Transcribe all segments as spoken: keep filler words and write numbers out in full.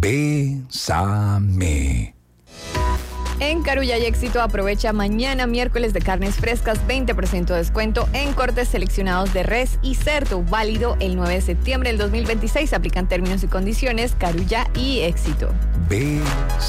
Bésame. En Carulla y Éxito aprovecha mañana miércoles de carnes frescas, veinte por ciento de descuento en cortes seleccionados de res y cerdo, válido el nueve de septiembre del dos mil veintiséis. Aplican términos y condiciones. Carulla y Éxito. Bésame.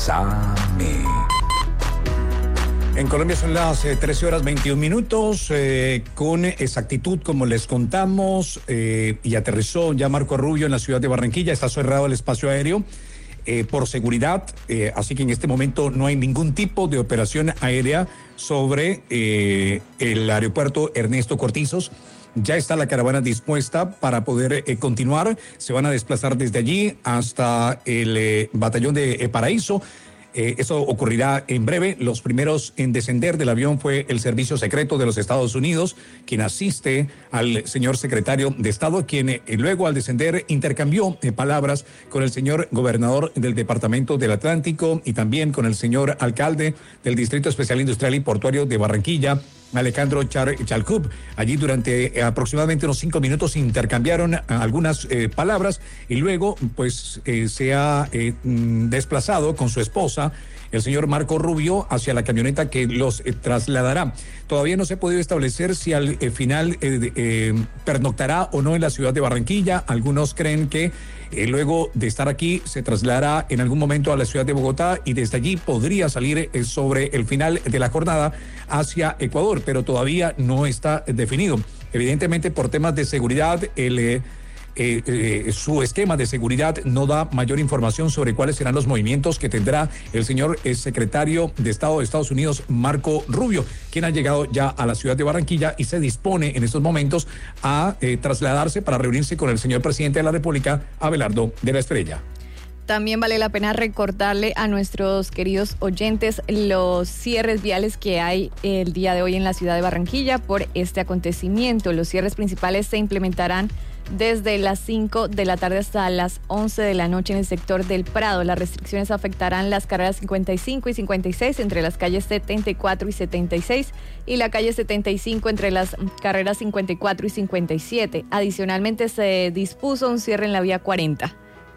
En Colombia son las eh, trece horas veintiún minutos, eh, con exactitud, como les contamos, eh, y aterrizó ya Marco Rubio en la ciudad de Barranquilla. Está cerrado el espacio aéreo eh, por seguridad, eh, así que en este momento no hay ningún tipo de operación aérea sobre eh, el aeropuerto Ernesto Cortizos. Ya está la caravana dispuesta para poder eh, continuar. Se van a desplazar desde allí hasta el eh, batallón de eh, Paraíso. Eh, eso ocurrirá en breve. Los primeros en descender del avión fue el Servicio Secreto de los Estados Unidos, quien asiste al señor secretario de Estado, quien eh, luego al descender intercambió eh, palabras con el señor gobernador del Departamento del Atlántico y también con el señor alcalde del Distrito Especial Industrial y Portuario de Barranquilla, Alejandro Char Chalcup. Allí durante eh, aproximadamente unos cinco minutos intercambiaron eh, algunas eh, palabras y luego pues eh, se ha eh, desplazado con su esposa, el señor Marco Rubio, hacia la camioneta que los eh, trasladará. Todavía no se ha podido establecer si al eh, final eh, eh, pernoctará o no en la ciudad de Barranquilla. Algunos creen que eh, luego de estar aquí se trasladará en algún momento a la ciudad de Bogotá y desde allí podría salir eh, sobre el final de la jornada hacia Ecuador, pero todavía no está definido. Evidentemente, por temas de seguridad, el eh, Eh, eh, su esquema de seguridad no da mayor información sobre cuáles serán los movimientos que tendrá el señor eh, secretario de Estado de Estados Unidos, Marco Rubio, quien ha llegado ya a la ciudad de Barranquilla y se dispone en estos momentos a eh, trasladarse para reunirse con el señor presidente de la República, Abelardo de la Estrella. También vale la pena recordarle a nuestros queridos oyentes los cierres viales que hay el día de hoy en la ciudad de Barranquilla por este acontecimiento. Los cierres principales se implementarán desde las cinco de la tarde hasta las once de la noche en el sector del Prado. Las restricciones afectarán las carreras cincuenta y cinco y cincuenta y seis entre las calles setenta y cuatro y setenta y seis y la calle setenta y cinco entre las carreras cincuenta y cuatro y cincuenta y siete. Adicionalmente se dispuso un cierre en la vía cuarenta.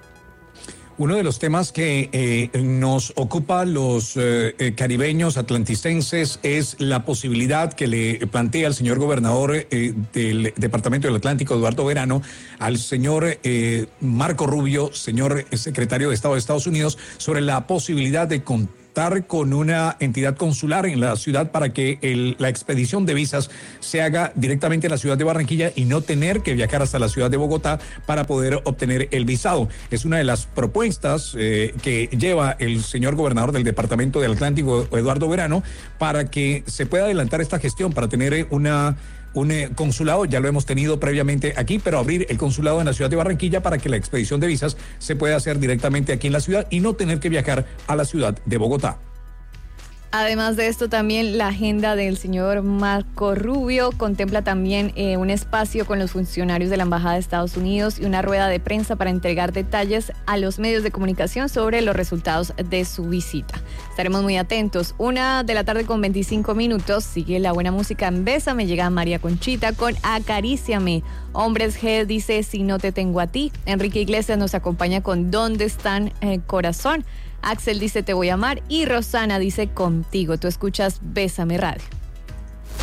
Uno de los temas que eh, nos ocupa los eh, eh, caribeños atlanticenses es la posibilidad que le plantea el señor gobernador eh, del Departamento del Atlántico, Eduardo Verano, al señor eh, Marco Rubio, señor secretario de Estado de Estados Unidos, sobre la posibilidad de contar con una entidad consular en la ciudad para que el, la expedición de visas se haga directamente en la ciudad de Barranquilla y no tener que viajar hasta la ciudad de Bogotá para poder obtener el visado. Es una de las propuestas eh, que lleva el señor gobernador del Departamento del Atlántico, Eduardo Verano, para que se pueda adelantar esta gestión, para tener una... un eh, consulado, ya lo hemos tenido previamente aquí, pero abrir el consulado en la ciudad de Barranquilla para que la expedición de visas se pueda hacer directamente aquí en la ciudad y no tener que viajar a la ciudad de Bogotá. Además de esto, también la agenda del señor Marco Rubio contempla también eh, un espacio con los funcionarios de la Embajada de Estados Unidos y una rueda de prensa para entregar detalles a los medios de comunicación sobre los resultados de su visita. Estaremos muy atentos. Una de la tarde con veinticinco minutos, sigue la buena música en Bésame, llega María Conchita con Acaríciame. Hombres G dice Si no te tengo a ti. Enrique Iglesias nos acompaña con ¿Dónde están eh, corazón? Axel dice Te voy a amar y Rosana dice Contigo. Tú escuchas Bésame Radio.